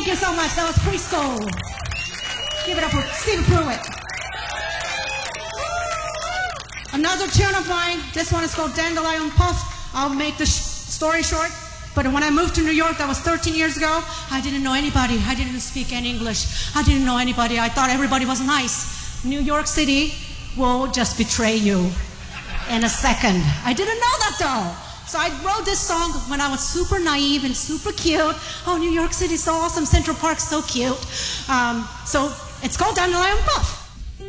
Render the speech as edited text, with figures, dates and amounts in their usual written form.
Thank you so much. That was Preschool. Give it up for Steve Pruitt. Another tune of mine. This one is called Dandelion Puff. I'll make the story short. But when I moved to New York, that was 13 years ago, I didn't know anybody. I didn't speak any English. I didn't know anybody. I thought everybody was nice. New York City will just betray you in a second. I didn't know that though. So I wrote this song when I was super naive and super cute. Oh, New York City's so awesome. Central Park's so cute. So it's called Dandelion Puff.